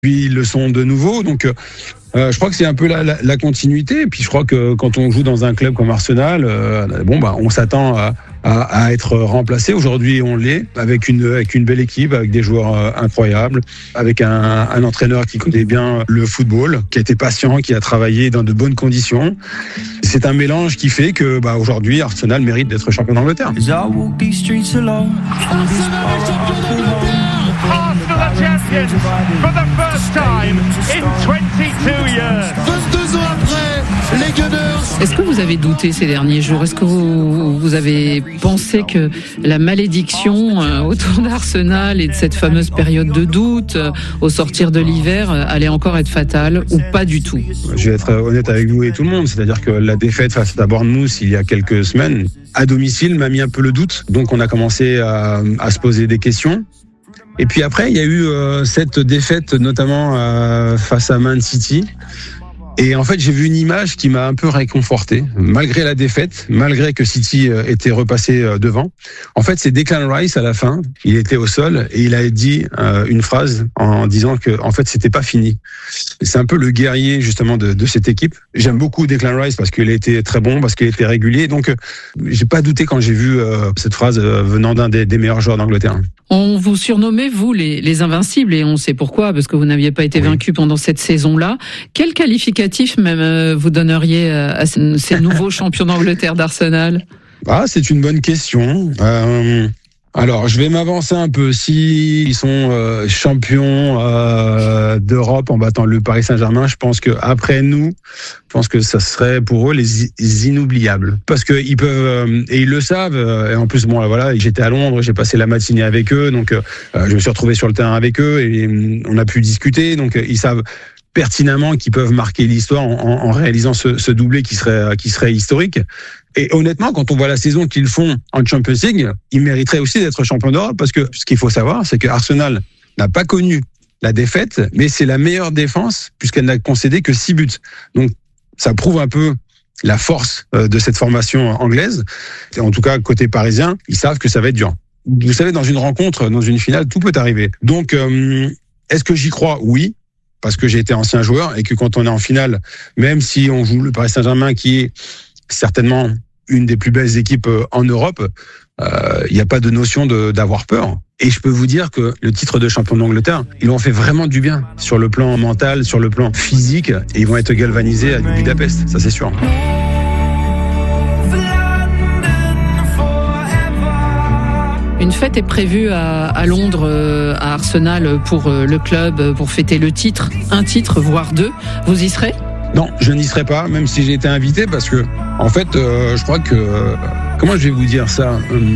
puis ils le sont de nouveau. Donc je crois que c'est un peu la continuité. Et puis je crois que quand on joue dans un club comme Arsenal, on s'attend à être remplacé. Aujourd'hui, on l'est avec une belle équipe, avec des joueurs incroyables, avec un entraîneur qui connaît bien le football, qui a été patient, qui a travaillé dans de bonnes conditions. C'est un mélange qui fait que aujourd'hui, Arsenal mérite d'être champion d'Angleterre. Arsenal est champion for the first time in 22 years. 22 ans après, les Gunners. Est-ce que vous avez douté ces derniers jours ? Est-ce que vous avez pensé que la malédiction autour d'Arsenal et de cette fameuse période de doute au sortir de l'hiver allait encore être fatale ou pas du tout ? Je vais être honnête avec vous et tout le monde, c'est-à-dire que la défaite face à Bournemouth il y a quelques semaines, à domicile, m'a mis un peu le doute. Donc on a commencé à se poser des questions. Et puis après, il y a eu cette défaite, notamment face à Man City. Et en fait, j'ai vu une image qui m'a un peu réconforté, malgré la défaite, malgré que City était repassé devant. En fait, c'est Declan Rice à la fin. Il était au sol et il a dit une phrase en disant que, en fait, c'était pas fini. C'est un peu le guerrier justement de cette équipe. J'aime beaucoup Declan Rice parce qu'il a été très bon, parce qu'il a été régulier. Donc, j'ai pas douté quand j'ai vu cette phrase venant d'un des meilleurs joueurs d'Angleterre. On vous surnommait, vous, les Invincibles, et on sait pourquoi, parce que vous n'aviez pas été vaincu pendant cette saison-là. Quel qualificatif même vous donneriez à ces nouveaux champions d'Angleterre d'Arsenal ? C'est une bonne question. Alors, je vais m'avancer un peu. S'ils sont champions d'Europe en battant le Paris Saint-Germain, je pense que après nous, je pense que ça serait pour eux les inoubliables. Parce que ils peuvent et ils le savent. Et en plus, j'étais à Londres, j'ai passé la matinée avec eux, donc je me suis retrouvé sur le terrain avec eux et on a pu discuter. Donc ils savent pertinemment qu'ils peuvent marquer l'histoire en réalisant ce doublé qui serait historique. Et honnêtement, quand on voit la saison qu'ils font en Champions League, ils mériteraient aussi d'être champions d'Europe parce que ce qu'il faut savoir, c'est que Arsenal n'a pas connu la défaite, mais c'est la meilleure défense puisqu'elle n'a concédé que 6 buts. Donc, ça prouve un peu la force de cette formation anglaise. Et en tout cas, côté parisien, ils savent que ça va être dur. Vous savez, dans une rencontre, dans une finale, tout peut arriver. Donc, est-ce que j'y crois ? Oui. Parce que j'ai été ancien joueur et que quand on est en finale, même si on joue le Paris Saint-Germain qui est certainement une des plus belles équipes en Europe, il n'y a pas de notion d'avoir peur. Et je peux vous dire que le titre de champion d'Angleterre, ils l'ont fait vraiment du bien sur le plan mental, sur le plan physique, et ils vont être galvanisés à Budapest, ça c'est sûr. Une fête est prévue à Londres, à Arsenal, pour le club, pour fêter le titre. Un titre, voire 2. Vous y serez ? Non, je n'y serai pas, même si j'ai été invité, parce que, en fait, je crois que... comment je vais vous dire ça ?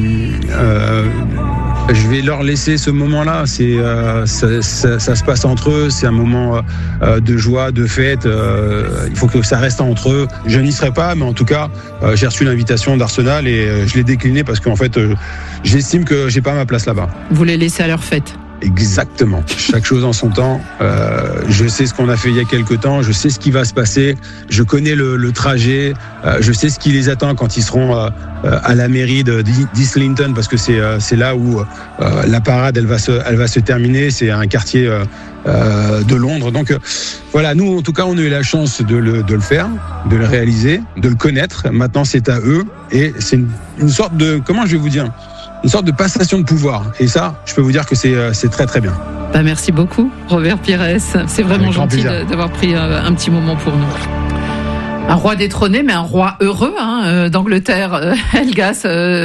Je vais leur laisser ce moment-là. Ça se passe entre eux. C'est un moment de joie, de fête. Il faut que ça reste entre eux. Je n'y serai pas, mais en tout cas, j'ai reçu l'invitation d'Arsenal et je l'ai déclinée parce qu'en fait, j'estime que j'ai pas ma place là-bas. Vous les laissez à leur fête ? Exactement. Chaque chose en son temps. Je sais ce qu'on a fait il y a quelques temps. Je sais ce qui va se passer. Je connais le trajet. Je sais ce qui les attend quand ils seront à la mairie d'Islington, parce que c'est là où la parade elle va se terminer. C'est un quartier de Londres. Donc voilà, nous en tout cas on a eu la chance de le faire, de le réaliser, de le connaître. Maintenant c'est à eux et c'est une sorte de, comment je vais vous dire, une sorte de passation de pouvoir. Et ça, je peux vous dire que c'est très très bien. Merci beaucoup, Robert Pires. C'est vraiment gentil d'avoir pris un petit moment pour nous. Un roi détrôné, mais un roi heureux d'Angleterre, Helgas,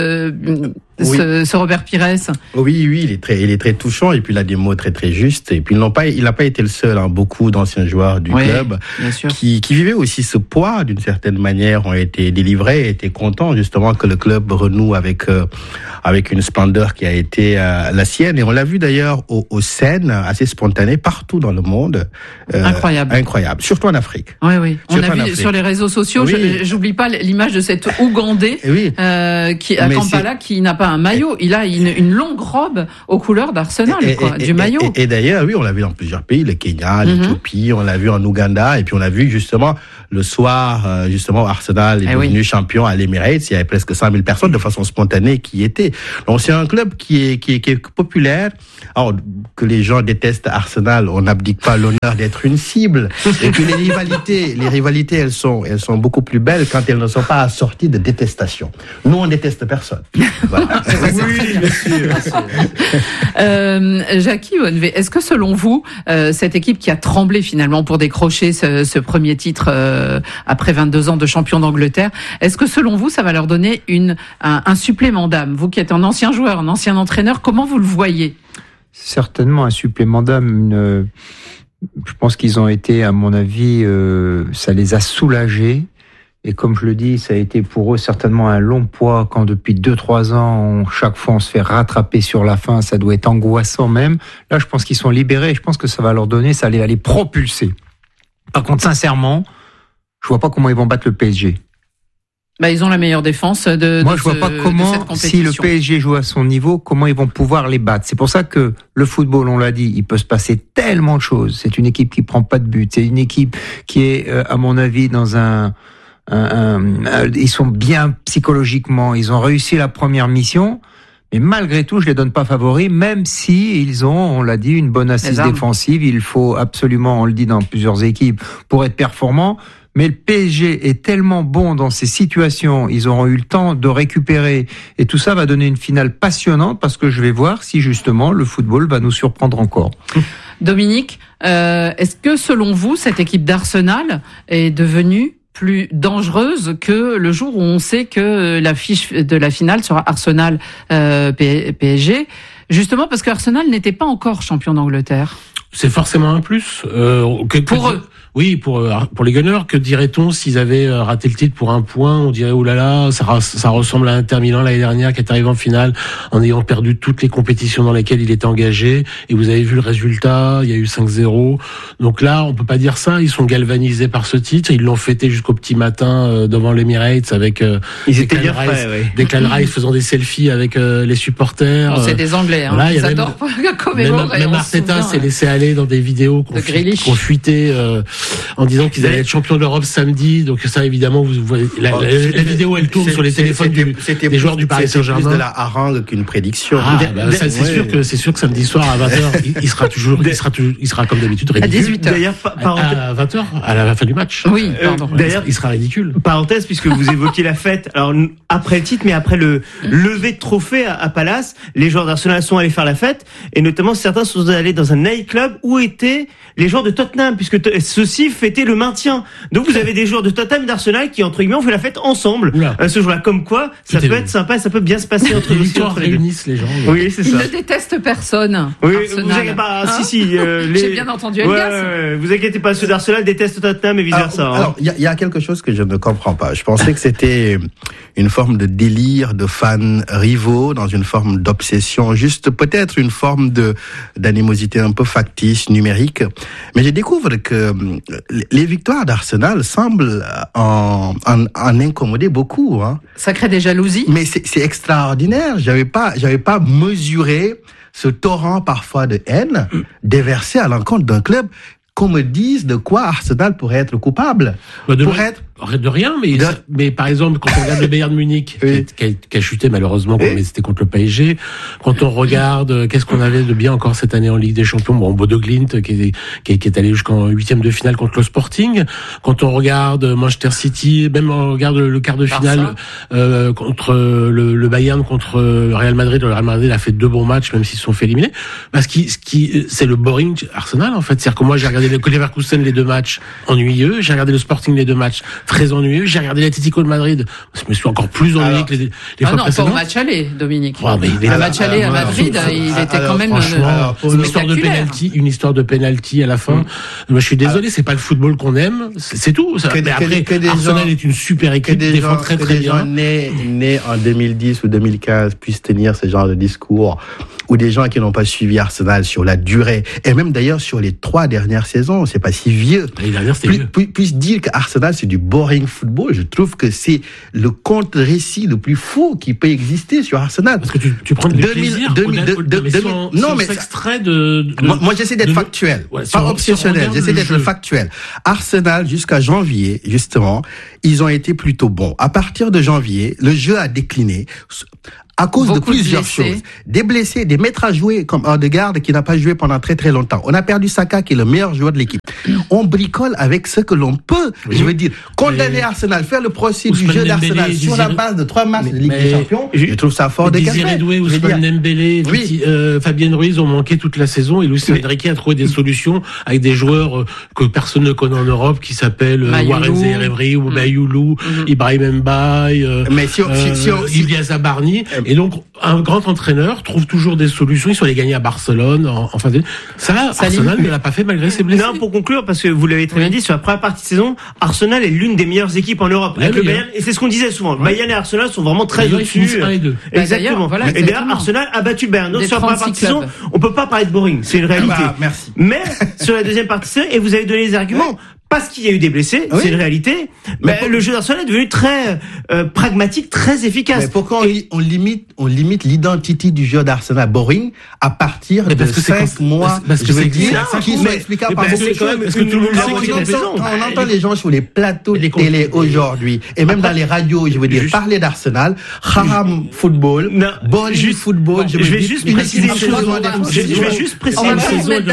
ce Robert Pires. Oui, il est très touchant et puis il a des mots très très justes. Et puis il n'a pas été le seul. Beaucoup d'anciens joueurs du club qui vivaient aussi ce poids d'une certaine manière ont été délivrés, étaient contents justement que le club renoue avec une splendeur qui a été la sienne. Et on l'a vu d'ailleurs aux scènes assez spontanées partout dans le monde. Incroyable, surtout en Afrique. Oui. On a vu sur les réseaux sociaux. J'oublie pas l'image de cet Ougandais qui à Kampala qui n'a pas un maillot. Il a une longue robe aux couleurs d'Arsenal, du maillot. Et d'ailleurs, on l'a vu dans plusieurs pays, le Kenya, l'Éthiopie, on l'a vu en Ouganda, et puis on l'a vu justement le soir, justement, Arsenal est devenu champion à l'Emirates. Il y avait presque 100 000 personnes de façon spontanée qui y étaient. Donc, c'est un club qui est populaire. Alors, que les gens détestent Arsenal, on n'abdique pas l'honneur d'être une cible. Et que les rivalités, elles sont beaucoup plus belles quand elles ne sont pas assorties de détestation. Nous, on déteste personne. Voilà. Oui, bien sûr. Jackie Onve, est-ce que selon vous, cette équipe qui a tremblé finalement pour décrocher ce premier titre après 22 ans de champion d'Angleterre, est-ce que selon vous, ça va leur donner un supplément d'âme? Vous qui êtes un ancien joueur, un ancien entraîneur, comment vous le voyez? Certainement un supplément d'âme. Je pense qu'ils ont été, à mon avis, ça les a soulagés. Et comme je le dis, ça a été pour eux certainement un long poids quand depuis 2-3 ans, chaque fois on se fait rattraper sur la fin, ça doit être angoissant même. Là, je pense qu'ils sont libérés et je pense que ça va leur donner, ça va les propulser. Par contre, sincèrement, je vois pas comment ils vont battre le PSG. Ils ont la meilleure défense Moi, je vois pas comment, si le PSG joue à son niveau, comment ils vont pouvoir les battre. C'est pour ça que le football, on l'a dit, il peut se passer tellement de choses. C'est une équipe qui prend pas de but. C'est une équipe qui est, à mon avis, dans ils sont bien psychologiquement. Ils ont réussi la première mission. Mais malgré tout, je les donne pas favoris, même si ils ont, on l'a dit, une bonne assise défensive. Il faut absolument, on le dit dans plusieurs équipes, pour être performant. Mais le PSG est tellement bon dans ces situations, ils auront eu le temps de récupérer et tout ça va donner une finale passionnante parce que je vais voir si justement le football va nous surprendre encore. Dominique, est-ce que selon vous, cette équipe d'Arsenal est devenue plus dangereuse que le jour où on sait que l'affiche de la finale sera Arsenal PSG, justement parce que Arsenal n'était pas encore champion d'Angleterre? C'est forcément un plus. Pour eux. Oui, pour les Gunners, que dirait-on s'ils avaient raté le titre pour un point? On dirait, oh là là, ça ressemble à Inter Milan l'année dernière qui est arrivé en finale en ayant perdu toutes les compétitions dans lesquelles il était engagé. Et vous avez vu le résultat, il y a eu 5-0. Donc là, on peut pas dire ça. Ils sont galvanisés par ce titre. Ils l'ont fêté jusqu'au petit matin devant l'Emirates avec Declan Rice faisant des selfies avec les supporters. C'est des Anglais, hein. Voilà, ils adorent commémorer. Même Arteta s'est laissé aller dans des vidéos qu'on fuitait en disant qu'ils allaient être champions d'Europe samedi. Donc ça, évidemment, vous voyez, la vidéo, elle tourne sur les téléphones des joueurs du Paris Saint-Germain. C'est plus de la harangue qu'une prédiction. C'est sûr que samedi soir à 20h, il sera comme d'habitude ridicule. À 18h. D'ailleurs, à 20h, à la fin du match. Oui, pardon. D'ailleurs, il sera ridicule. Parenthèse, puisque vous évoquez la fête. Alors, après le titre, mais après le lever de trophée à Palace, les joueurs d'Arsenal sont allés faire la fête, et notamment certains sont allés dans un nightclub où étaient les joueurs de Tottenham, puisque ceux-ci fêtaient le maintien. Donc vous avez des joueurs de Tottenham et d'Arsenal qui, entre guillemets, ont fait la fête ensemble. Ce jour-là, comme quoi, ça peut être sympa, ça peut bien se passer entre les victoires réunissent les gens. Oui, c'est ça. Ils ne détestent personne. Oui, vous inquiétez pas. J'ai bien entendu Elgas. Vous inquiétez pas, ceux d'Arsenal détestent Tottenham et vice versa. Alors, il y a quelque chose que je ne comprends pas. Je pensais que c'était une forme de délire de fans rivaux, dans une forme d'obsession, juste peut-être une forme d'animosité un peu factice, numérique. Mais je découvre que les victoires d'Arsenal semblent en incommoder beaucoup. Hein. Ça crée des jalousies. Mais c'est extraordinaire. J'avais pas mesuré ce torrent parfois de haine déversé à l'encontre d'un club. Qu'on me dise de quoi Arsenal pourrait être coupable. De rien, mais par exemple, quand on regarde le Bayern Munich, qui a chuté malheureusement, mais c'était contre le PSG, quand on regarde, qu'est-ce qu'on avait de bien encore cette année en Ligue des Champions, Bodo Glimt, qui est allé jusqu'en 8e de finale contre le Sporting, quand on regarde Manchester City, même on regarde le quart de finale, contre le Bayern, contre le Real Madrid. Le Real Madrid a fait 2 bons matchs, même s'ils se sont fait éliminer. Parce que c'est le boring Arsenal, en fait. C'est-à-dire que moi, j'ai regardé le Leverkusen les 2 matchs ennuyeux, j'ai regardé le Sporting les 2 matchs très ennuyeux, j'ai regardé l'Atlético de Madrid, je me suis encore plus ennuyé que les fois précédentes. Pas au match aller, Dominique. Le match aller à Madrid, il était quand même une histoire de penalty à la fin. Moi, je suis désolé, c'est pas le football qu'on aime, c'est tout. Mais après, Arsenal est une super équipe, défend très très bien. Nés en 2010 ou 2015 puissent tenir ce genre de discours, ou des gens qui n'ont pas suivi Arsenal sur la durée, et même d'ailleurs sur les 3 dernières saison, c'est pas si vieux. L'année dernière, c'était vieux. Puisse dire qu'Arsenal, c'est du boring football, je trouve que c'est le contre-récit le plus faux qui peut exister sur Arsenal. Parce que tu prends du plaisir non, mais extrait moi, j'essaie d'être factuel, pas obsessionnel, j'essaie d'être factuel. Arsenal, jusqu'à janvier, justement, ils ont été plutôt bons. À partir de janvier, le jeu a décliné. À cause de plusieurs choses. Des blessés, des maîtres à jouer, comme Odegaard, qui n'a pas joué pendant très très longtemps. On a perdu Saka, qui est le meilleur joueur de l'équipe. On bricole avec ce que l'on peut. Oui. Je veux dire, condamner Arsenal, faire le procès du jeu d'Arsenal sur la base de 3 matchs de Ligue des Champions, je trouve ça fort de Désiré Doué, Ousmane Dembélé, Fabien Ruiz ont manqué toute la saison et Luis Enrique a trouvé des solutions avec des joueurs que personne ne connaît en Europe, qui s'appellent Warren Zaïre-Emery ou Mayoulou, Ibrahim Mbaye, Ilyas Abarni. Et donc, un grand entraîneur trouve toujours des solutions. Ils sont allés gagner à Barcelone. Arsenal ne l'a pas fait malgré ses blessés. Non, pour conclure, parce que vous l'avez très bien dit, sur la première partie de saison, Arsenal est l'une des meilleures équipes en Europe. Avec le Bayern, et c'est ce qu'on disait souvent. Le Bayern et Arsenal sont vraiment très au-dessus. Exactement. Et d'ailleurs, Arsenal a battu le Bayern. Donc, sur la première partie de saison, on peut pas parler de boring. C'est une réalité. Merci. Mais, sur la deuxième partie de saison, et vous avez donné les arguments. Parce qu'il y a eu des blessés, c'est une réalité. Mais le jeu d'Arsenal est devenu très pragmatique, très efficace. Mais pourquoi on limite l'identité du jeu d'Arsenal boring à partir de 5 mois? Parce que je veux dire, qui sont explicables par beaucoup. Parce que tout le monde quand on entend les gens sur les plateaux de télé aujourd'hui, et même dans les radios, je veux dire, parler d'Arsenal, haram football, boring football, je vais juste préciser une chose. Je vais juste préciser une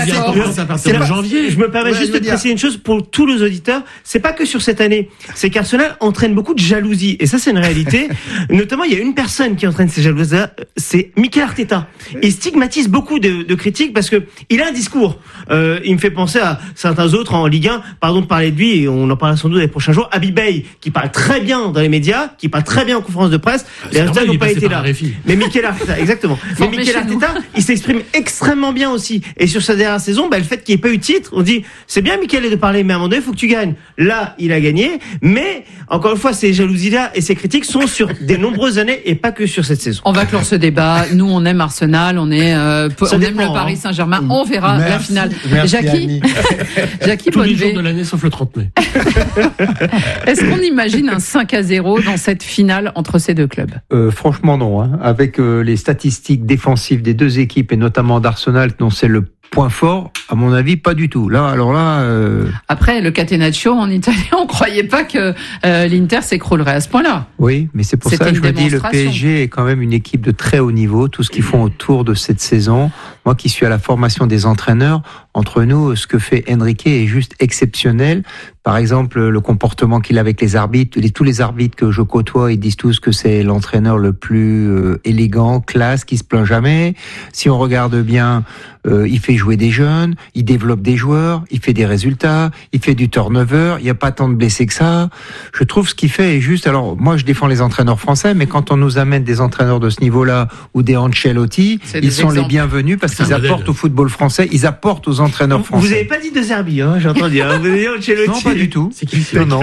chose. Je me permets juste de préciser une chose pour tous les auditeurs, c'est pas que sur cette année, c'est qu'Arsenal entraîne beaucoup de jalousie, et ça c'est une réalité. Notamment, il y a une personne qui entraîne ces jalousies, c'est Mikel Arteta. Il stigmatise beaucoup de critiques parce que il a un discours. Il me fait penser à certains autres en Ligue 1, pardon de parler de lui, et on en parlera sans doute les prochains jours. Habib Beye, qui parle très bien dans les médias, qui parle très bien en conférence de presse. Les résultats n'ont pas été là. Mais Mikel Arteta, exactement. Mais Mikel Arteta, il s'exprime extrêmement bien aussi. Et sur sa dernière saison, le fait qu'il n'y ait pas eu de titre, on dit, c'est bien Mikel de parler, mais à un moment donné, il faut que tu gagnes. Là, il a gagné, mais encore une fois, ces jalousies-là et ces critiques sont sur des nombreuses années et pas que sur cette saison. On va clore ce débat. Nous, on aime Arsenal, on aime le Paris Saint-Germain. On verra la finale. Jackie, tous les jours de l'année sauf le 30 mai. Est-ce qu'on imagine un 5-0 dans cette finale entre ces deux clubs? Franchement, non. Avec les statistiques défensives des deux équipes et notamment d'Arsenal, dont c'est le point fort, à mon avis, pas du tout. Après, le Catenaccio en Italie, on croyait pas que l'Inter s'écroulerait à ce point-là. Oui, mais c'est pour ça que je me dis, le PSG est quand même une équipe de très haut niveau. Tout ce qu'ils font autour de cette saison, moi qui suis à la formation des entraîneurs, entre nous, ce que fait Enrique est juste exceptionnel. Par exemple, le comportement qu'il a avec les arbitres. Tous les arbitres que je côtoie, ils disent tous que c'est l'entraîneur le plus élégant, classe, qui se plaint jamais. Si on regarde bien, il fait jouer des jeunes, il développe des joueurs, il fait des résultats, il fait du turnover, il n'y a pas tant de blessés que ça. Je trouve ce qu'il fait est juste. Alors, moi, je défends les entraîneurs français, mais quand on nous amène des entraîneurs de ce niveau-là ou des Ancelotti, ils sont les bienvenus parce qu'ils apportent au football français, ils apportent aux entraîneurs français. Vous n'avez pas dit De Zerbi, j'ai entendu. Vous avez dit Ancelotti. Non, pas du tout. C'est qui? Non.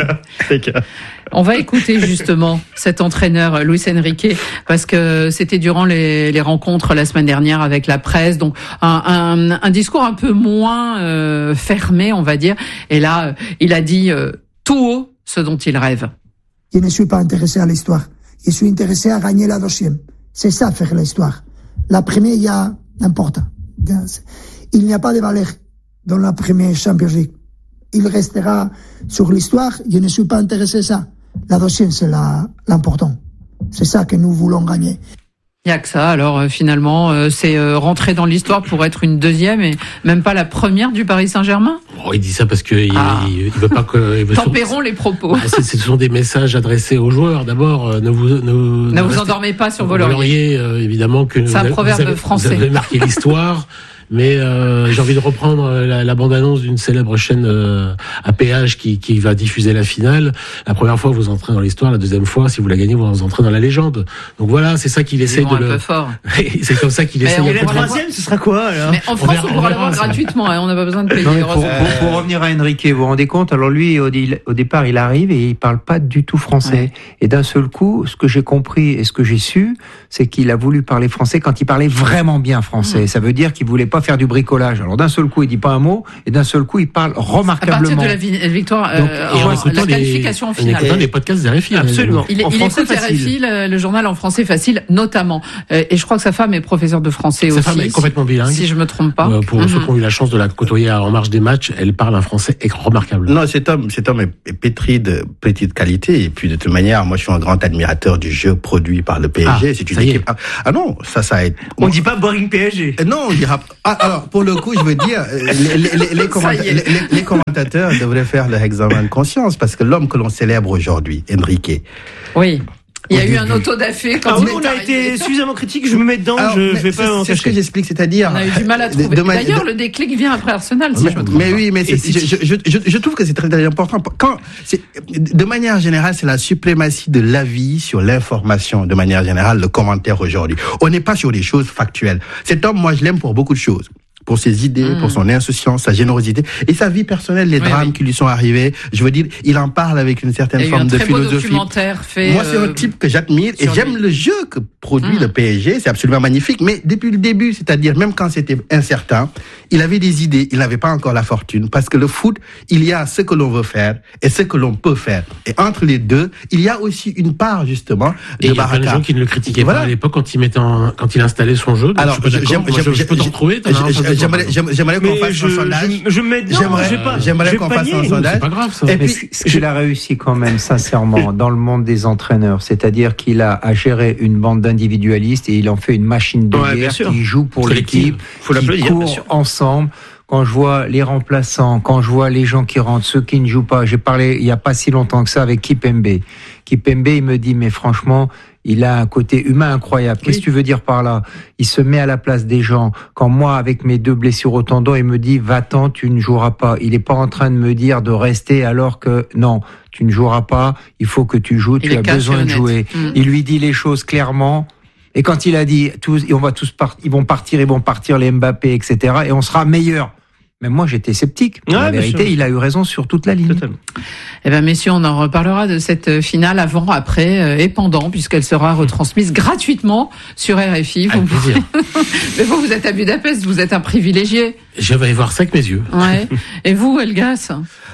On va écouter justement cet entraîneur Luis Enrique parce que c'était durant les rencontres la semaine dernière avec la presse, donc un discours un peu moins fermé, on va dire. Et là, il a dit tout haut ce dont il rêve. Je ne suis pas intéressé à l'histoire. Je suis intéressé à gagner la deuxième. C'est ça faire l'histoire. La première, il y a n'importe. Il n'y a pas de valeur dans la première Champions League. Il restera sur l'histoire. Je ne suis pas intéressé à ça. La deuxième, c'est l'important. C'est ça que nous voulons gagner. Il n'y a que ça. Alors finalement, c'est rentrer dans l'histoire pour être une deuxième et même pas la première du Paris Saint-Germain. Il dit ça parce que il veut pas que. Tempérons les propos. Ce sont des messages adressés aux joueurs. D'abord, ne vous endormez pas sur vos lauriers. Évidemment que c'est un proverbe français. Vous avez marqué l'histoire. Mais j'ai envie de reprendre la bande-annonce d'une célèbre chaîne à péage qui va diffuser la finale. La première fois, vous entrez dans l'histoire. La deuxième fois, si vous la gagnez, vous entrez dans la légende. Donc voilà, c'est ça qu'il essaie de un peu fort. C'est comme ça qu'il essaie. Et la troisième, ce sera quoi alors? Mais en France, on pourra l'avoir gratuitement. On n'a pas besoin de payer. Pour revenir à Enrique, vous vous rendez compte? Alors lui, au départ, il arrive et il parle pas du tout français. Ouais. Et d'un seul coup, ce que j'ai compris et ce que j'ai su, c'est qu'il a voulu parler français quand il parlait vraiment bien français. Ça veut dire qu'il voulait pas faire du bricolage. Alors d'un seul coup, il dit pas un mot, et d'un seul coup, il parle remarquablement. À partir de la victoire, la qualification en finale. En écoutant les podcasts RFI. Absolument. Il écoute RFI, le journal en français facile, notamment. Et je crois que sa femme est professeure de français aussi. Sa femme est complètement bilingue. Si je me trompe pas. Pour ceux qui ont eu la chance de la côtoyer en marge des matchs, elle parle un français remarquable. Non, cet homme est pétri de petite qualité. Et puis, de toute manière, moi, je suis un grand admirateur du jeu produit par le PSG. C'est une équipe. Ah non, ça on dit pas boring PSG. Non, on dira. Alors, pour le coup, je veux dire, les commentateurs devraient faire leur examen de conscience, parce que l'homme que l'on célèbre aujourd'hui, Enrique. Oui. Il y a eu un auto-da-fé quand on a été suffisamment critique, je me mets dedans, je vais pas m'en cacher. C'est ce que j'explique, c'est-à-dire. On a eu du mal à trouver. D'ailleurs, le déclic vient après Arsenal, si je me trompe. Mais oui, mais je trouve que c'est très, très important. De manière générale, c'est la suprématie de l'avis sur l'information, de manière générale, le commentaire aujourd'hui. On n'est pas sur des choses factuelles. Cet homme, moi, je l'aime pour beaucoup de choses. Pour ses idées, pour son insouciance, sa générosité et sa vie personnelle, les drames qui lui sont arrivés. Je veux dire, il en parle avec une certaine forme de philosophie. Moi, c'est un type que j'admire et j'aime le jeu que produit le PSG. C'est absolument magnifique. Mais depuis le début, c'est-à-dire même quand c'était incertain, il avait des idées. Il n'avait pas encore la fortune, parce que le foot, il y a ce que l'on veut faire et ce que l'on peut faire. Et entre les deux, il y a aussi une part justement de baraka. Il y a plein de gens qui ne le critiquaient pas à l'époque quand il installait son jeu. Donc alors, je peux t'en retrouver. J'aimerais qu'on fasse un sondage. Je me mets dedans. J'aimerais qu'on fasse un sondage. C'est pas grave, ça. Et puis, ce qu'il a réussi quand même, sincèrement, dans le monde des entraîneurs, c'est-à-dire qu'il a à gérer une bande d'individualistes et il en fait une machine de guerre qui joue pour l'équipe, qui court ensemble. Quand je vois les remplaçants, quand je vois les gens qui rentrent, ceux qui ne jouent pas, j'ai parlé il y a pas si longtemps que ça avec Kipembe. Kipembe, il me dit, mais franchement, il a un côté humain incroyable. Qu'est-ce que tu veux dire par là? Il se met à la place des gens. Quand moi, avec mes 2 blessures au tendon, il me dit, va-t'en, tu ne joueras pas. Il est pas en train de me dire de rester alors que non, tu ne joueras pas, il faut que tu joues, tu as besoin de jouer. Il lui dit les choses clairement. Et quand il a dit, ils vont partir les Mbappé, etc., et on sera meilleur. Même moi, j'étais sceptique. La vérité, il a eu raison sur toute la ligne. Totalement. Eh ben, messieurs, on en reparlera de cette finale avant, après et pendant, puisqu'elle sera retransmise gratuitement sur RFI. Mais vous êtes à Budapest, vous êtes un privilégié. Je vais voir ça avec mes yeux. Ouais. Et vous, Elgas?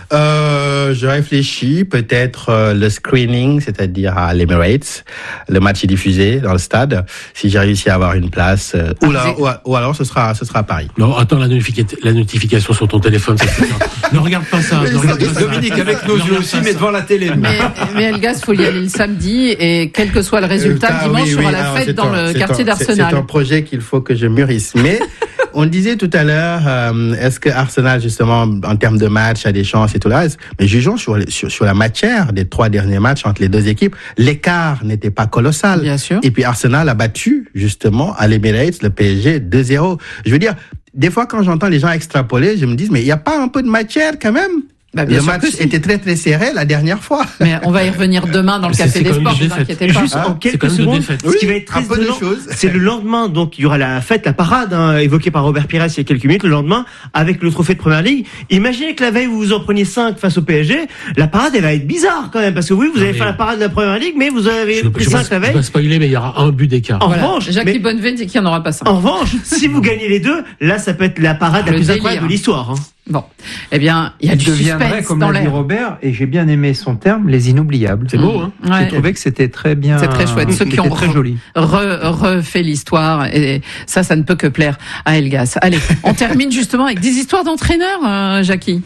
Je réfléchis, peut-être le screening, c'est-à-dire à l'Emirates. Le match est diffusé dans le stade. Si j'ai réussi à avoir une place, ou alors ce sera à Paris. Non, attends la notification sur ton téléphone. Ne regarde pas ça. Dominique, avec nos yeux aussi, mais devant la télé. Mais Elgas, faut y aller le samedi, et quel que soit le résultat, dimanche, il y aura la fête dans le quartier d'Arsenal. C'est un projet qu'il faut que je mûrisse. Mais on disait tout à l'heure, est-ce que Arsenal, justement, en termes de match, a des chances et tout le reste? Mais jugeons sur la matière des 3 derniers matchs entre les deux équipes. L'écart n'était pas colossal. Bien sûr. Et puis Arsenal a battu, justement, à l'Emirates, le PSG 2-0. Je veux dire, des fois, quand j'entends les gens extrapoler, je me dis, mais il n'y a pas un peu de matière quand même? Le match était très très serré la dernière fois. Mais on va y revenir demain dans le Café des Sports, ne vous inquiétez pas. Juste en quelques secondes, ce qui va être très étonnant, c'est le lendemain, donc il y aura la fête, la parade, évoquée par Robert Pires il y a quelques minutes, le lendemain, avec le trophée de Première Ligue. Imaginez que la veille, vous vous en preniez 5 face au PSG, la parade, elle va être bizarre quand même, parce que oui, vous allez faire la parade de la Première Ligue, mais vous avez pris 5 la veille. Je vais pas spoiler, mais il y aura un but d'écart. En revanche, Jackie Bonneveine dit qu'il n'y en aura pas 5. En revanche, si vous gagnez les deux, là, ça peut être la parade la plus incroyable de l'histoire. Bon, eh bien, il y a du suspense comme dans l'a dit Robert, et j'ai bien aimé son terme, les inoubliables. C'est beau, hein. J'ai trouvé que c'était très bien. C'est très chouette. Ceux qui ont très joli. refait l'histoire, et ça ne peut que plaire à Elgas. Allez, on termine justement avec des histoires d'entraîneurs, Jackie.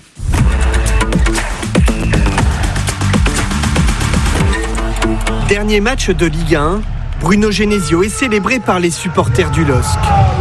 Dernier match de Ligue 1, Bruno Genesio est célébré par les supporters du LOSC.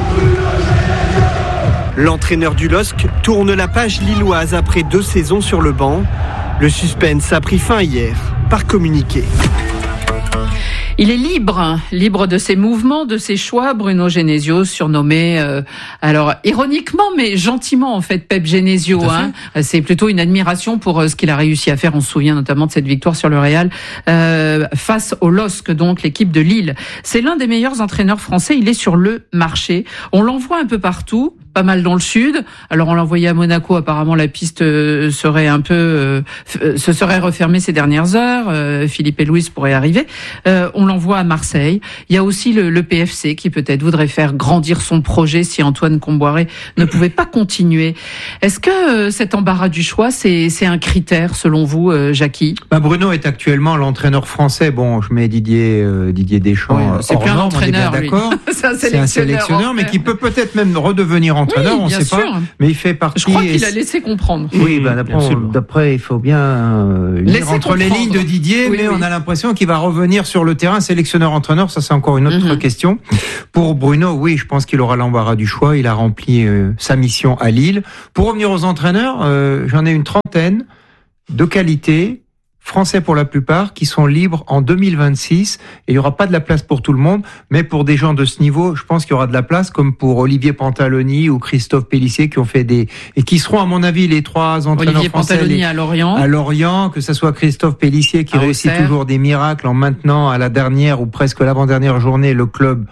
L'entraîneur du LOSC tourne la page lilloise après 2 saisons sur le banc. Le suspense a pris fin hier, par communiqué. Il est libre de ses mouvements, de ses choix. Bruno Genesio, surnommé, alors ironiquement, mais gentiment en fait, Pep Genesio. C'est plutôt une admiration pour ce qu'il a réussi à faire. On se souvient notamment de cette victoire sur le Real face au LOSC, donc l'équipe de Lille. C'est l'un des meilleurs entraîneurs français. Il est sur le marché. On l'envoie un peu partout. Pas mal dans le sud. Alors on l'a envoyé à Monaco. Apparemment la piste serait se serait refermée ces dernières heures. Philippe et Louis pourraient arriver. On on l'envoie à Marseille. Il y a aussi le PFC qui peut-être voudrait faire grandir son projet si Antoine Kombouaré ne pouvait pas continuer. Est-ce que cet embarras du choix, c'est un critère selon vous, Jackie? Bruno est actuellement l'entraîneur français. Bon, je mets Didier Deschamps. C'est plus un entraîneur, d'accord. C'est un sélectionneur, mais qui peut peut-être même redevenir entraîneur. On ne sait pas. Mais il fait partie. Je crois qu'il a laissé comprendre. Oui, d'après, il faut bien lire entre les lignes de Didier, mais on a l'impression qu'il va revenir sur le terrain. Sélectionneur-entraîneur, ça c'est encore une autre question. Pour Bruno, oui, je pense qu'il aura l'embarras du choix. Il a rempli sa mission à Lille. Pour revenir aux entraîneurs, j'en ai une trentaine de qualité. Français pour la plupart, qui sont libres en 2026. Et il n'y aura pas de la place pour tout le monde, mais pour des gens de ce niveau, je pense qu'il y aura de la place, comme pour Olivier Pantaloni ou Christophe Pélissier, qui ont fait et qui seront, à mon avis, les trois entraîneurs Olivier français. Pantaloni à Lorient. À Lorient, que ce soit Christophe Pélissier, qui réussit toujours des miracles en maintenant à la dernière ou presque l'avant-dernière journée le club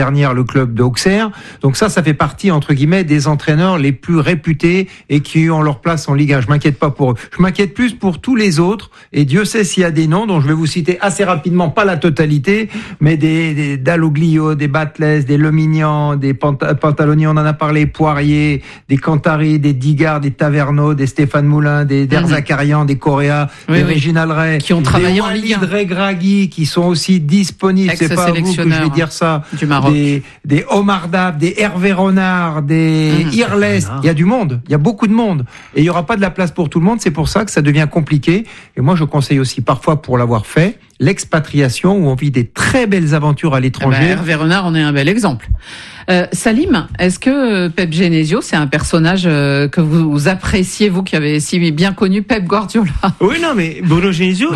de Auxerre. Donc ça fait partie, entre guillemets, des entraîneurs les plus réputés et qui ont leur place en Ligue 1. Je m'inquiète pas pour eux. Je m'inquiète plus pour tous les autres. Et Dieu sait s'il y a des noms dont je vais vous citer assez rapidement, pas la totalité, mais des Dalloglio, des Batles, des Lemignan, des Pantaloni, on en a parlé, Poirier, des Cantari, des Digard, des Taverneau, des Stéphane Moulin, des Derzakarian, des Correa, des Reginald Ray, qui ont travaillé en Ligue 1. Des Regragui, qui sont aussi disponibles, c'est pas à vous que je vais dire ça, du Maroc. Des Omar Dab, des Hervé Renard, des Irles, il y a du monde, il y a beaucoup de monde, et il y aura pas de la place pour tout le monde, c'est pour ça que ça devient compliqué, et moi je conseille aussi parfois, pour l'avoir fait, l'expatriation, où on vit des très belles aventures à l'étranger. Hervé Renard en est un bel exemple. Salim, est-ce que Pep Genesio, c'est un personnage que vous appréciez, vous qui avez si bien connu Pep Guardiola? Oui, non, mais Bruno Genesio,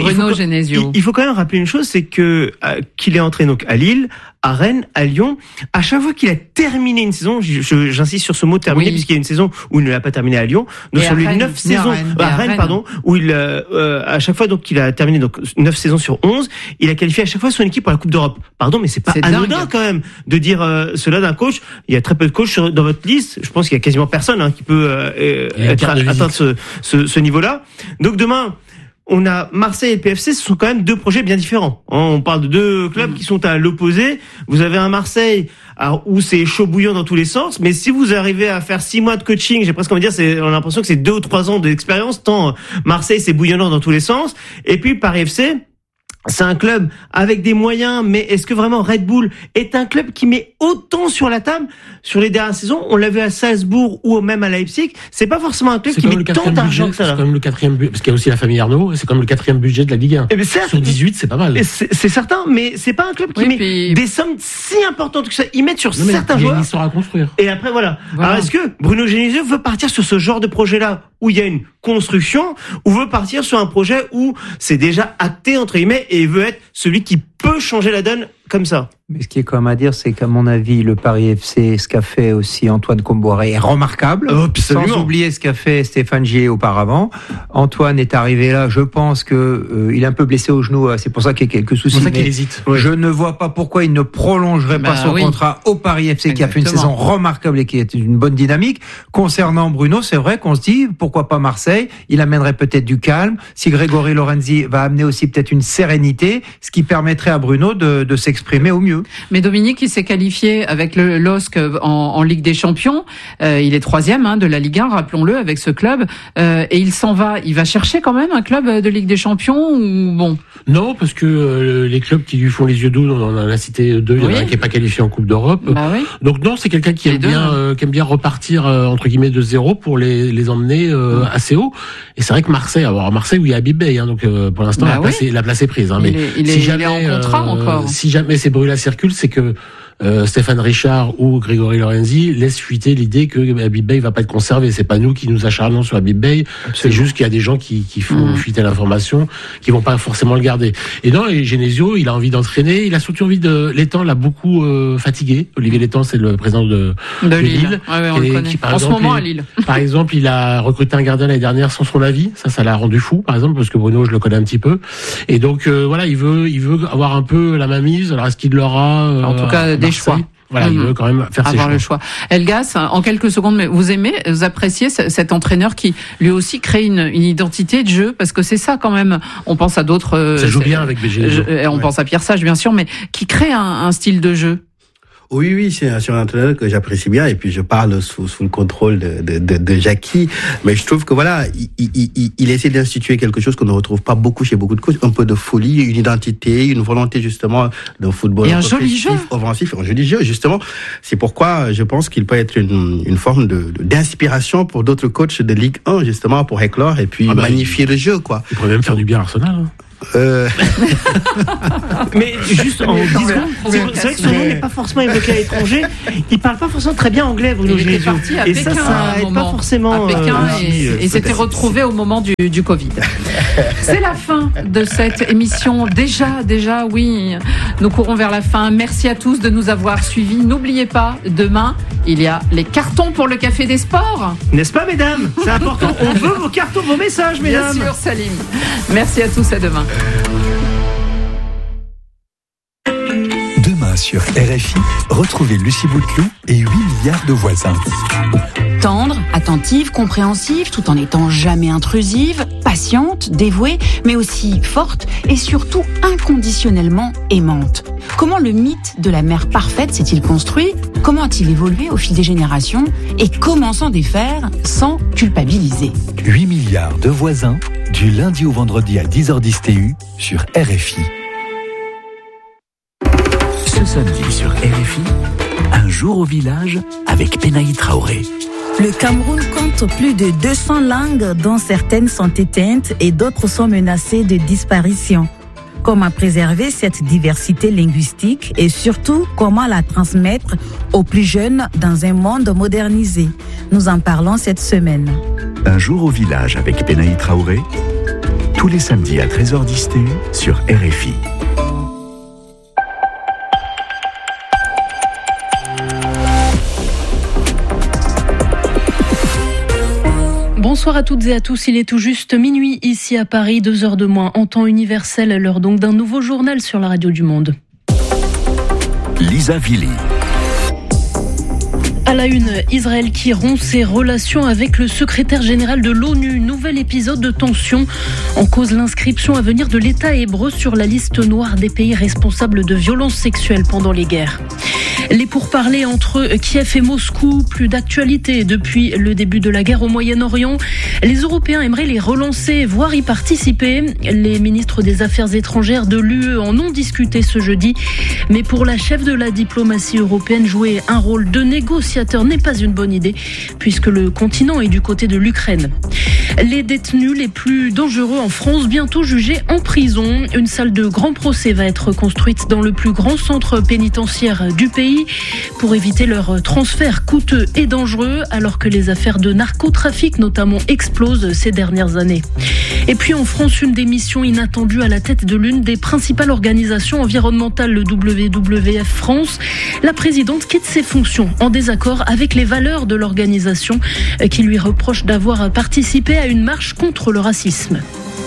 il faut quand même rappeler une chose, c'est que qu'il est entré donc à Lille, à Rennes, à Lyon. À chaque fois qu'il a terminé une saison, j'insiste sur ce mot terminé, puisqu'il y a une saison où il ne l'a pas terminé à Lyon. Donc sur les 9 saisons, à Rennes, où il, à chaque fois, donc, il a terminé, donc, 9 saisons sur 11, il a qualifié à chaque fois son équipe pour la Coupe d'Europe. Pardon, mais c'est pas anodin, quand même, de dire, cela d'un coach. Il y a très peu de coachs dans votre liste. Je pense qu'il y a quasiment personne, qui peut, atteindre ce niveau-là. Donc demain, on a Marseille et le PFC, ce sont quand même deux projets bien différents. On parle de deux clubs qui sont à l'opposé. Vous avez un Marseille où c'est chaud bouillant dans tous les sens, mais si vous arrivez à faire 6 mois de coaching, j'ai presque envie de dire, on a l'impression que c'est 2 ou 3 ans d'expérience, tant Marseille c'est bouillonnant dans tous les sens. Et puis Paris FC, c'est un club avec des moyens, mais est-ce que vraiment Red Bull est un club qui met autant sur la table sur les dernières saisons? On l'a vu à Salzbourg ou même à Leipzig. C'est pas forcément un club qui met tant d'argent que ça. C'est quand même le 4e budget, parce qu'il y a aussi la famille Arnaud, et c'est quand même le 4e budget de la Ligue 1. Et certes, sur 18, c'est pas mal. C'est certain, mais c'est pas un club qui met des sommes si importantes que ça. Ils mettent sur certains joueurs. Il y a une histoire à construire. Et après, voilà. Alors, est-ce que Bruno Genesio veut partir sur ce genre de projet-là, où il y a une construction, ou veut partir sur un projet où c'est déjà acté, entre guillemets, et il veut être celui qui peut changer la donne comme ça? Mais ce qui est quand même à dire, c'est qu'à mon avis, le Paris FC, ce qu'a fait aussi Antoine Kombouaré est remarquable. Sans oublier ce qu'a fait Stéphane Gillet auparavant. Antoine est arrivé là, je pense que il est un peu blessé au genou, c'est pour ça qu'il y a quelques soucis. C'est pour ça qu'il hésite. Je ne vois pas pourquoi il ne prolongerait pas son contrat au Paris FC, qui a fait une saison remarquable et qui est une bonne dynamique. Concernant Bruno, c'est vrai qu'on se dit, pourquoi pas Marseille? Il amènerait peut-être du calme. Si Grégory Lorenzi va amener aussi peut-être une sérénité, ce qui permettrait à Bruno de s'exprimer au mieux. Mais Dominique, il s'est qualifié avec le LOSC en Ligue des Champions. Il est 3e de la Ligue 1, rappelons-le, avec ce club. Et il s'en va. Il va chercher quand même un club de Ligue des Champions ou bon? Non, parce que les clubs qui lui font les yeux doux, on en a cité 2. Il y en a un qui n'est pas qualifié en Coupe d'Europe. Donc non, c'est quelqu'un qui aime bien repartir entre guillemets de zéro pour les emmener assez haut. Et c'est vrai que Marseille où il y a Habib Beye, donc pour l'instant la place est prise. Mais il est en contrat encore. Si jamais ces bruits-là circulent, c'est que Stéphane Richard ou Grégory Lorenzi laissent fuiter l'idée que Habib Beye va pas être conservé. C'est pas nous qui nous acharnons sur Habib Beye, c'est juste qu'il y a des gens qui font fuiter l'information, qui vont pas forcément le garder. Et non, Genesio, il a envie d'entraîner, il a surtout envie de... Létang l'a beaucoup fatigué. Olivier Létang, c'est le président de Lille. On le connaît. En ce moment à Lille. Par exemple, il a recruté un gardien l'année dernière sans son avis. Ça l'a rendu fou, par exemple, parce que Bruno, je le connais un petit peu. Et donc, voilà, il veut avoir un peu la mainmise. Alors, est-ce qu'il l'aura en tout cas, des choix. Voilà, il veut quand même faire ses choix. Le choix. Elgas, en quelques secondes, mais vous appréciez cet entraîneur qui lui aussi crée une identité de jeu, parce que c'est ça quand même. On pense à d'autres. Ça joue bien avec BG. On pense à Pierre Sage, bien sûr, mais qui crée un style de jeu. Oui, c'est un entraîneur que j'apprécie bien, et puis je parle sous le contrôle de Jackie, mais je trouve que voilà, il essaie d'instituer quelque chose qu'on ne retrouve pas beaucoup chez beaucoup de coachs, un peu de folie, une identité, une volonté justement d'un football offensif, un joli jeu justement. C'est pourquoi je pense qu'il peut être une forme d'inspiration pour d'autres coachs de Ligue 1 justement, pour éclore et puis magnifier le jeu, quoi. Il pourrait même faire du bien à Arsenal. Mais juste en 10 secondes, c'est vrai que son nom n'est pas forcément évoqué à l'étranger. Il parle pas forcément très bien anglais, Bruno Genesio. Il était parti à Pékin, ça aide pas forcément à Pékin et s'était retrouvé au moment du Covid. C'est la fin de cette émission. Déjà, oui, nous courons vers la fin. Merci à tous de nous avoir suivis. N'oubliez pas, demain, il y a les cartons pour le Café des Sports. N'est-ce pas, mesdames? C'est important. On veut vos cartons, vos messages, mesdames. Bien sûr, Salim. Merci à tous. À demain. Demain sur RFI, retrouvez Lucie Bouteloup et 8 milliards de voisins. Tendre, attentive, compréhensive, tout en n'étant jamais intrusive, patiente, dévouée, mais aussi forte et surtout inconditionnellement aimante. Comment le mythe de la mère parfaite s'est-il construit? Comment a-t-il évolué au fil des générations? Et comment s'en défaire sans culpabiliser? 8 milliards de voisins, du lundi au vendredi à 10h10 TU sur RFI. Ce samedi sur RFI, un jour au village avec Penaï Traoré. Le Cameroun compte plus de 200 langues dont certaines sont éteintes et d'autres sont menacées de disparition. Comment préserver cette diversité linguistique et surtout comment la transmettre aux plus jeunes dans un monde modernisé? Nous en parlons cette semaine. Un jour au village avec Penaï Traoré, tous les samedis à 13h10 TU sur RFI. Bonsoir à toutes et à tous, il est tout juste minuit ici à Paris, 2 heures de moins en temps universel, l'heure donc d'un nouveau journal sur la radio du Monde. Lisa Vili. À la une, Israël qui rompt ses relations avec le secrétaire général de l'ONU. Nouvel épisode de tension. En cause, l'inscription à venir de l'État hébreu sur la liste noire des pays responsables de violences sexuelles pendant les guerres. Les pourparlers entre Kiev et Moscou, plus d'actualité depuis le début de la guerre au Moyen-Orient. Les Européens aimeraient les relancer, voire y participer. Les ministres des Affaires étrangères de l'UE en ont discuté ce jeudi. Mais pour la chef de la diplomatie européenne, jouer un rôle de négociateur n'est pas une bonne idée, puisque le continent est du côté de l'Ukraine. Les détenus les plus dangereux en France, bientôt jugés en prison. Une salle de grand procès va être construite dans le plus grand centre pénitentiaire du pays pour éviter leur transfert coûteux et dangereux, alors que les affaires de narcotrafic notamment explosent ces dernières années. Et puis en France, une démission inattendue à la tête de l'une des principales organisations environnementales, le WWF France. La présidente quitte ses fonctions en désaccord avec les valeurs de l'organisation qui lui reproche d'avoir participé à une marche contre le racisme.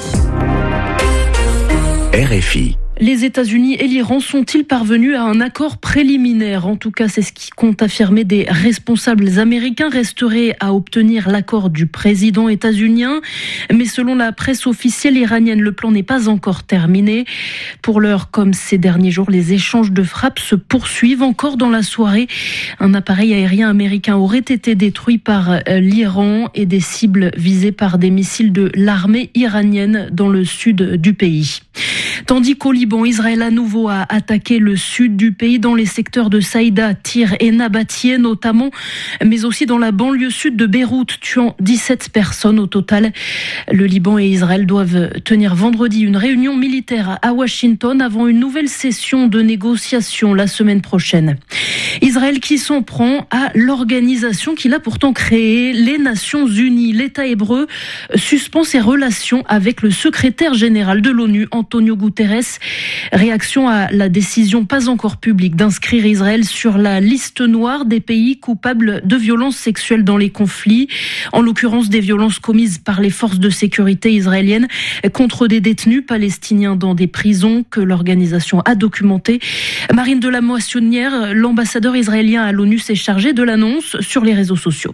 RFI. Les États-Unis et l'Iran sont-ils parvenus à un accord préliminaire? En tout cas, c'est ce qui compte affirmer des responsables américains. Resterait à obtenir l'accord du président états-unien. Mais selon la presse officielle iranienne, le plan n'est pas encore terminé. Pour l'heure, comme ces derniers jours, les échanges de frappes se poursuivent encore dans la soirée. Un appareil aérien américain aurait été détruit par l'Iran et des cibles visées par des missiles de l'armée iranienne dans le sud du pays. Tandis qu'au Liban, Israël à nouveau a attaqué le sud du pays dans les secteurs de Saïda, Tyr et Nabatie notamment, mais aussi dans la banlieue sud de Beyrouth, tuant 17 personnes au total. Le Liban et Israël doivent tenir vendredi une réunion militaire à Washington avant une nouvelle session de négociation la semaine prochaine. Israël qui s'en prend à l'organisation qu'il a pourtant créée, les Nations Unies. L'État hébreu suspend ses relations avec le secrétaire général de l'ONU, Antonio Guterres. Guterres. Réaction à la décision pas encore publique d'inscrire Israël sur la liste noire des pays coupables de violences sexuelles dans les conflits. En l'occurrence, des violences commises par les forces de sécurité israéliennes contre des détenus palestiniens dans des prisons que l'organisation a documentées. Marine de la Moissonnière, l'ambassadeur israélien à l'ONU, s'est chargé de l'annonce sur les réseaux sociaux.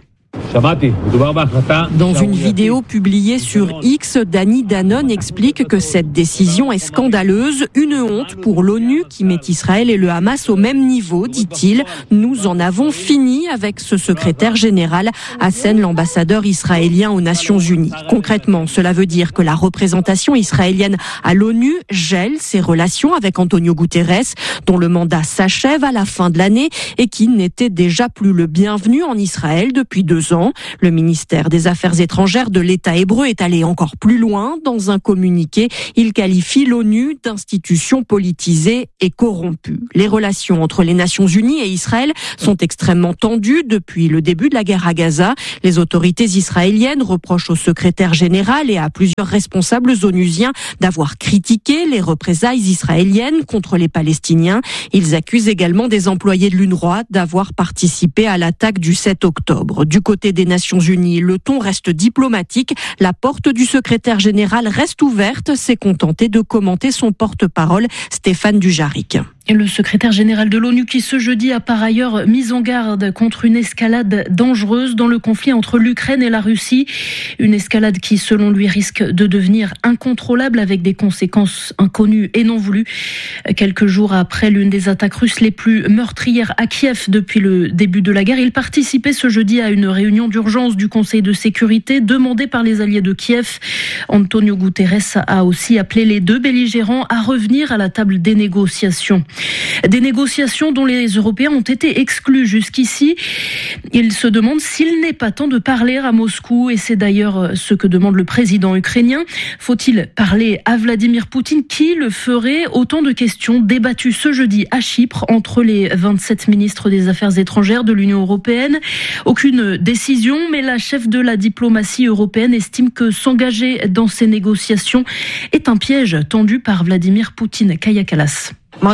Dans une vidéo publiée sur X, Danny Danon explique que cette décision est scandaleuse, une honte pour l'ONU qui met Israël et le Hamas au même niveau, dit-il. Nous en avons fini avec ce secrétaire général, assène l'ambassadeur israélien aux Nations Unies. Concrètement, cela veut dire que la représentation israélienne à l'ONU gèle ses relations avec Antonio Guterres, dont le mandat s'achève à la fin de l'année et qui n'était déjà plus le bienvenu en Israël depuis 2 ans. Le ministère des Affaires étrangères de l'État hébreu est allé encore plus loin. Dans un communiqué, il qualifie l'ONU d'institution politisée et corrompue. Les relations entre les Nations Unies et Israël sont extrêmement tendues depuis le début de la guerre à Gaza. Les autorités israéliennes reprochent au secrétaire général et à plusieurs responsables onusiens d'avoir critiqué les représailles israéliennes contre les Palestiniens. Ils accusent également des employés de l'UNRWA d'avoir participé à l'attaque du 7 octobre. Du côté des Nations Unies, le ton reste diplomatique. La porte du secrétaire général reste ouverte, s'est contenté de commenter son porte-parole, Stéphane Dujarric. Et le secrétaire général de l'ONU qui ce jeudi a par ailleurs mis en garde contre une escalade dangereuse dans le conflit entre l'Ukraine et la Russie. Une escalade qui, selon lui, risque de devenir incontrôlable avec des conséquences inconnues et non voulues. Quelques jours après l'une des attaques russes les plus meurtrières à Kiev depuis le début de la guerre, il participait ce jeudi à une réunion d'urgence du Conseil de sécurité demandée par les alliés de Kiev. Antonio Guterres a aussi appelé les 2 belligérants à revenir à la table des négociations. Des négociations dont les Européens ont été exclus jusqu'ici. Ils se demandent s'il n'est pas temps de parler à Moscou, et c'est d'ailleurs ce que demande le président ukrainien. Faut-il parler à Vladimir Poutine? Qui le ferait? Autant de questions débattues ce jeudi à Chypre entre les 27 ministres des Affaires étrangères de l'Union européenne. Aucune décision, mais la chef de la diplomatie européenne estime que s'engager dans ces négociations est un piège tendu par Vladimir Poutine. Kaya Kallas.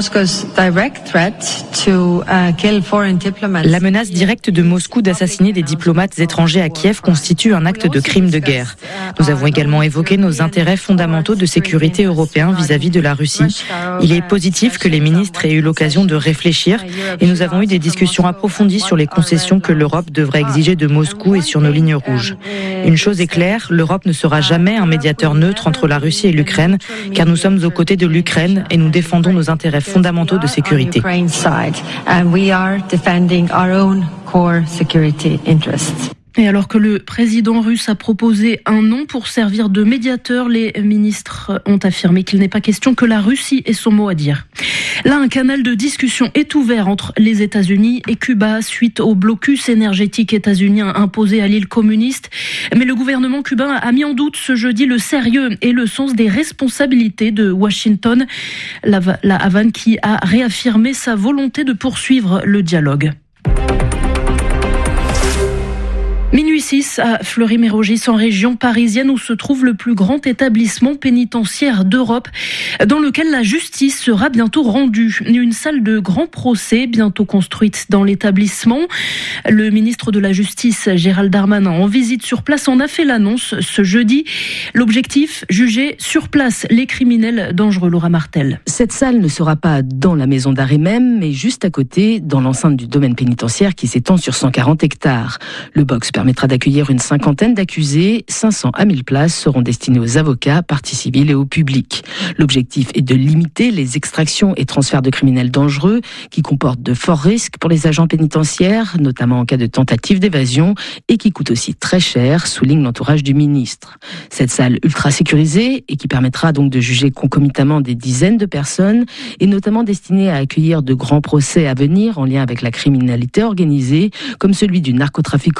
La menace directe de Moscou d'assassiner des diplomates étrangers à Kiev constitue un acte de crime de guerre. Nous avons également évoqué nos intérêts fondamentaux de sécurité européens vis-à-vis de la Russie. Il est positif que les ministres aient eu l'occasion de réfléchir et nous avons eu des discussions approfondies sur les concessions que l'Europe devrait exiger de Moscou et sur nos lignes rouges. Une chose est claire, l'Europe ne sera jamais un médiateur neutre entre la Russie et l'Ukraine, car nous sommes aux côtés de l'Ukraine et nous défendons nos intérêts fondamentaux de sécurité. Et alors que le président russe a proposé un nom pour servir de médiateur, les ministres ont affirmé qu'il n'est pas question que la Russie ait son mot à dire. Là, un canal de discussion est ouvert entre les États-Unis et Cuba suite au blocus énergétique états-unien imposé à l'île communiste. Mais le gouvernement cubain a mis en doute ce jeudi le sérieux et le sens des responsabilités de Washington. La Havane qui a réaffirmé sa volonté de poursuivre le dialogue. Minuit 6 à Fleury-Mérogis, en région parisienne, où se trouve le plus grand établissement pénitentiaire d'Europe, dans lequel la justice sera bientôt rendue. Une salle de grand procès bientôt construite dans l'établissement. Le ministre de la Justice, Gérald Darmanin, en visite sur place, en a fait l'annonce ce jeudi. L'objectif, juger sur place les criminels dangereux. Laura Martel. Cette salle ne sera pas dans la maison d'arrêt même, mais juste à côté, dans l'enceinte du domaine pénitentiaire qui s'étend sur 140 hectares. Le box permettra d'accueillir une 50aine d'accusés. 500 à 1000 places seront destinées aux avocats, parties civiles et au public. L'objectif est de limiter les extractions et transferts de criminels dangereux qui comportent de forts risques pour les agents pénitentiaires, notamment en cas de tentative d'évasion, et qui coûtent aussi très cher, souligne l'entourage du ministre. Cette salle ultra sécurisée et qui permettra donc de juger concomitamment des dizaines de personnes est notamment destinée à accueillir de grands procès à venir en lien avec la criminalité organisée, comme celui du narcotrafiquant Mohamed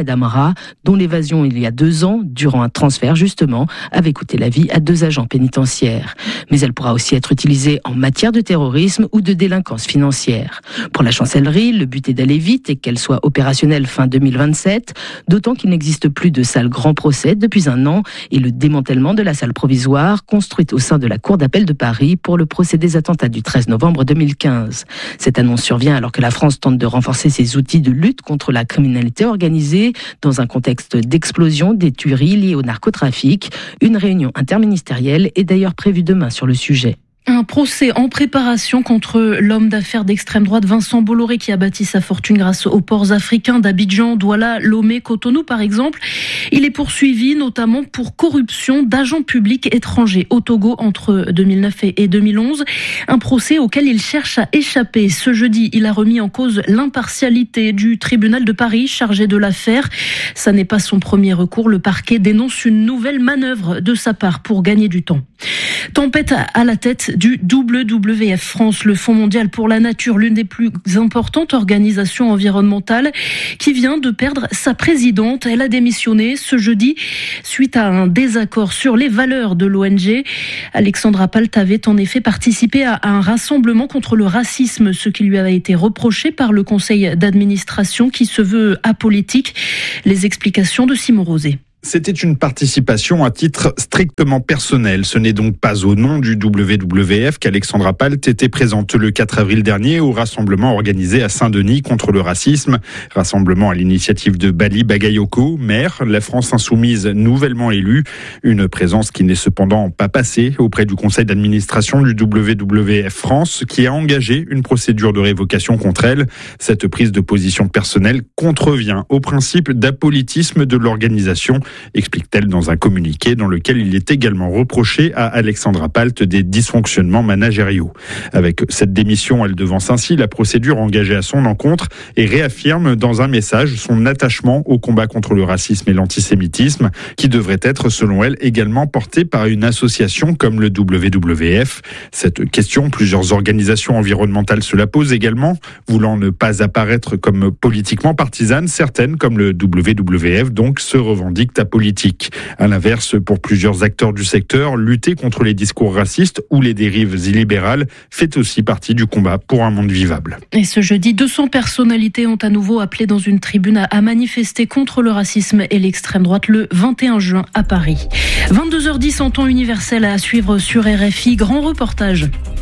Adamra, dont l'évasion il y a 2 ans, durant un transfert justement, avait coûté la vie à 2 agents pénitentiaires. Mais elle pourra aussi être utilisée en matière de terrorisme ou de délinquance financière. Pour la chancellerie, le but est d'aller vite et qu'elle soit opérationnelle fin 2027, d'autant qu'il n'existe plus de salle grand procès depuis 1 an et le démantèlement de la salle provisoire construite au sein de la Cour d'appel de Paris pour le procès des attentats du 13 novembre 2015. Cette annonce survient alors que la France tente de renforcer ses outils de lutte contre la criminalité organisée dans un contexte d'explosion des tueries liées au narcotrafic. Une réunion interministérielle est d'ailleurs prévue demain sur le sujet. Un procès en préparation contre l'homme d'affaires d'extrême droite Vincent Bolloré qui a bâti sa fortune grâce aux ports africains d'Abidjan, Douala, Lomé, Cotonou par exemple. Il est poursuivi notamment pour corruption d'agents publics étrangers au Togo entre 2009 et 2011. Un procès auquel il cherche à échapper. Ce jeudi, il a remis en cause l'impartialité du tribunal de Paris chargé de l'affaire. Ça n'est pas son premier recours. Le parquet dénonce une nouvelle manœuvre de sa part pour gagner du temps. Tempête à la tête du WWF France, le Fonds mondial pour la nature, l'une des plus importantes organisations environnementales, qui vient de perdre sa présidente. Elle a démissionné ce jeudi suite à un désaccord sur les valeurs de l'ONG. Alexandra Palt avait en effet participé à un rassemblement contre le racisme, ce qui lui avait été reproché par le conseil d'administration qui se veut apolitique. Les explications de Simon Rosé. C'était une participation à titre strictement personnel. Ce n'est donc pas au nom du WWF qu'Alexandra Palt était présente le 4 avril dernier au rassemblement organisé à Saint-Denis contre le racisme. Rassemblement à l'initiative de Bali Bagayoko, maire, la France insoumise nouvellement élue. Une présence qui n'est cependant pas passée auprès du conseil d'administration du WWF France qui a engagé une procédure de révocation contre elle. Cette prise de position personnelle contrevient au principe d'apolitisme de l'organisation, explique-t-elle dans un communiqué dans lequel il est également reproché à Alexandra Palt des dysfonctionnements managériaux. Avec cette démission, elle devance ainsi la procédure engagée à son encontre et réaffirme dans un message son attachement au combat contre le racisme et l'antisémitisme, qui devrait être, selon elle, également porté par une association comme le WWF. Cette question, plusieurs organisations environnementales se la posent également, voulant ne pas apparaître comme politiquement partisanes. Certaines, comme le WWF, donc, se revendiquent politique. À l'inverse, pour plusieurs acteurs du secteur, lutter contre les discours racistes ou les dérives illibérales fait aussi partie du combat pour un monde vivable. Et ce jeudi, 200 personnalités ont à nouveau appelé dans une tribune à manifester contre le racisme et l'extrême droite le 21 juin à Paris. 22h10 en temps universel à suivre sur RFI. Grand reportage.